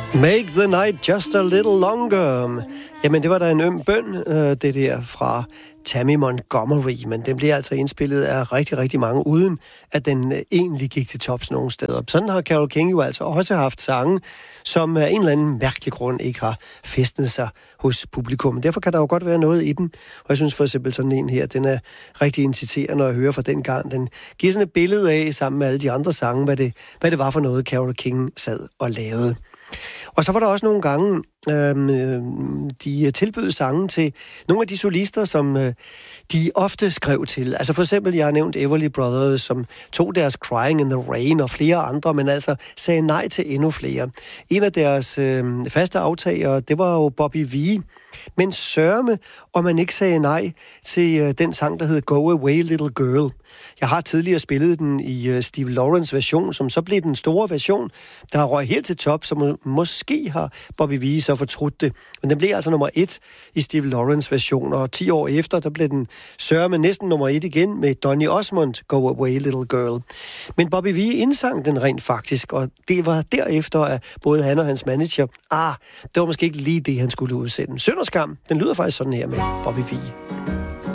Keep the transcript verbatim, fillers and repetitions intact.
Make the night just a little longer. Jamen, det var da en øm bøn, det der fra Tammy Montgomery, men den bliver altså indspillet af rigtig, rigtig mange, uden at den egentlig gik til tops nogen steder. Sådan har Carole King jo altså også haft sange, som af en eller anden mærkelig grund ikke har fæstnet sig hos publikum. Derfor kan der jo godt være noget i dem, og jeg synes for eksempel sådan en her, den er rigtig inciterende at høre fra den gang. Den giver sådan et billede af, sammen med alle de andre sange, hvad det, hvad det var for noget, Carole King sad og lavede. Og så var der også nogle gange, øh, de tilbød sangen til nogle af de solister, som øh, de ofte skrev til. Altså for eksempel, jeg har nævnt Everly Brothers, som tog deres Crying in the Rain og flere andre, men altså sagde nej til endnu flere. En af deres øh, faste aftagere, det var jo Bobby Vee. Men sørme, om man ikke sagde nej til øh, den sang, der hed Go Away Little Girl. Jeg har tidligere spillet den i øh, Steve Lawrence version, som så blev den store version, der røg helt til top, så må, måske har Bobby Vee så fortrudt det. Men den blev altså nummer et i Steve Lawrence version, og ti år efter, der blev den sørme næsten nummer et igen med Donny Osmond, Go Away Little Girl. Men Bobby Vee indsang den rent faktisk, og det var derefter, at både han og hans manager, ah, det var måske ikke lige det, han skulle udsende. Synd og skam, den lyder faktisk sådan her med Bobby Vee.